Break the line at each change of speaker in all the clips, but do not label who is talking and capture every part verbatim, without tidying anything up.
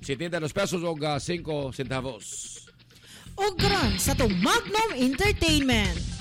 setenta pesos o uh, five centavos.
Ugran sa itong Magnum Entertainment.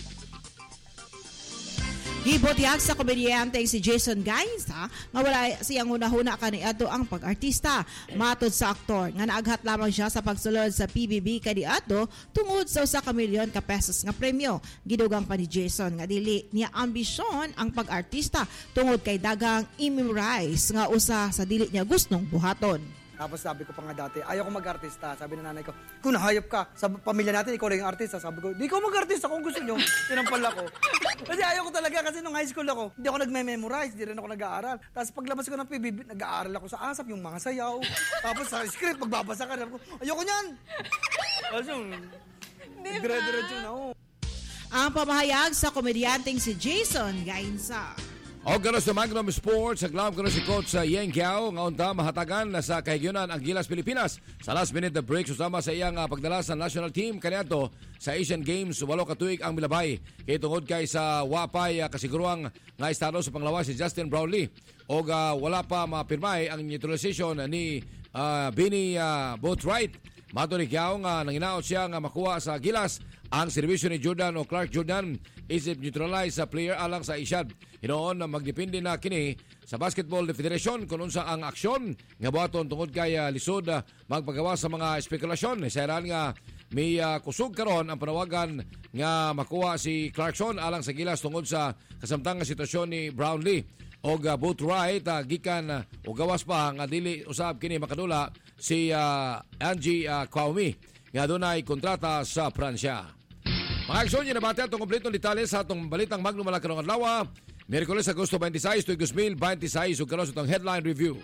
Gibotiag sa komedyante si Jason Gainza nga wala siyang una-huna kaniadto ang pag-artista. Matod sa aktor nga naaghat lamang siya sa pagsulod sa P B B kaniadto tungod sa usa ka milyon ka pesos nga premyo. Gidugang pa ni Jason nga dili niya ambisyon ang pag-artista tungod kay dagang i-memorize nga usa sa dili niya gustong buhaton.
Tapos sabi ko pa nga dati, ayaw ko mag-artista. Sabi ng nanay ko, kung nahayop ka, sa pamilya natin, ikaw lang yung artista. Sabi ko, di ko mag-artista kung gusto nyo. Tinampal ako. Kasi ayaw ko talaga, kasi nung high school ako, hindi ako nag-memorize, di rin ako nag-aaral. Tapos paglabas ko ng P B B, nag-aaral ako sa ASAP, yung mga sayaw. Tapos sa script, magbabasa ka. Ko, ayoko nyan! Tapos yung, dire-diretso na ako.
Ang pamahayag sa komedyanteng si Jason Gainza.
O gano sa Magnum Sports, sa glam gano si Coach Yeng Kiao, nga unta mahatagan na sa kahigyonan ang Gilas Pilipinas. Sa last minute na break, susama sa iyang uh, pagdala sa national team kaniadto sa Asian Games, walo ka tuig ang milabay. Kay tungod kay sa wapay uh, kasiguruang nga estado sa panglawas si Justin Brownlee. O uh, wala pa mapirmay ang neutralization ni uh, Benny uh, Boatwright. Mato ni Kiao nga nanginaot siya nga makuha sa Gilas ang serbisyo ni Jordan o Clark Jordan isip neutralize sa player alang sa Isyad. Hinoon na magdepende na kini sa Basketball Federation kung unsa ang aksyon nga buhaton tungod kay uh, lisod uh, magpagawa sa mga spekulasyon. Sayran nga may uh, kusog karon ang panawagan nga makuha si Clarkson alang sa Gilas tungod sa kasamtang nga sitwasyon ni Brownlee. Og uh, Boatwright uh, gikan uh, o gawas pa nga dili usab kini makadula si uh, Angie uh, Kwame nga dunay kontrata sa Pransya. Mga aksyon yun nabati atong kompletong detalye sa atong balitang Magnum Malacanang Adlaw, Miyerkules Agosto twenty-six, two thousand twenty-six, ug karon sa atong headline review.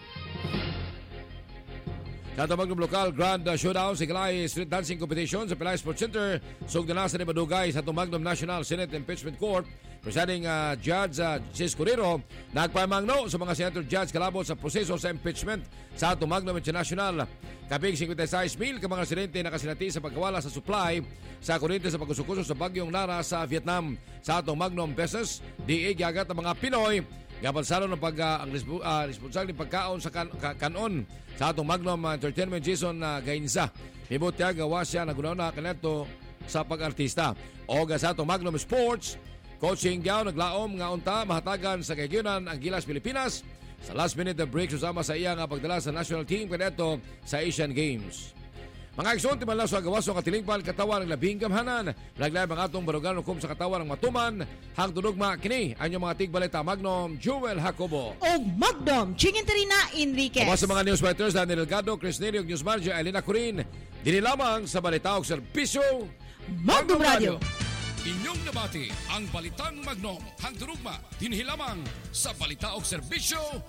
Sa atong Magnum Local Grand Showdown sa Ikalay Street Dancing Competition sa Pilay Sports Center, sugda na sa Madugay sa atong Magnum National Senate Impeachment Court. Presiding uh, Judge uh, Cisco Riro nagpamangno sa mga senator judge kalabot sa proseso sa impeachment sa atong Magnum International. Kaping fifty-six mil ka mga residente nakasinati sa pagkawala sa supply sa kuryente sa pagkusukuso sa bagyong Nara sa Vietnam. Sa atong Magnum Business, di igagat ang mga Pinoy gabalsalo ng pag uh, ang uh, responsable pagkaon sa kan- ka- kanon sa atong Magnum uh, Entertainment Jason uh, Gainza. Ibot tiya gawa siya nagunaw na kanito sa pag-artista. O sa atong Magnum Sports, Coaching Gao naglaom nga unta mahatagan sa kahigyonan ang Gilas Pilipinas sa last minute na break susama sa iya nga pagdala sa national team kanito sa Asian Games. Mga aksyon, timan lang sa gawaso nga tilingpal katawan ng labing gamhanan. Naglay mga atong barugan hukom sa katawan ng matuman. Hang tunugma kini ang mga tigbalita Magnum Jewel Jacobo.
O Magnum Chinginterina Enriquez.
Kamas sa mga news writers Daniel Delgado, Chris Nerio, News Marja, Elena Corin. Dili lamang sa balita o serbisyo
Magnum Radio.
Inyong nabati ang Balitang Magnum. Hangturugma, dinhi lamang sa Balita o Serbisyo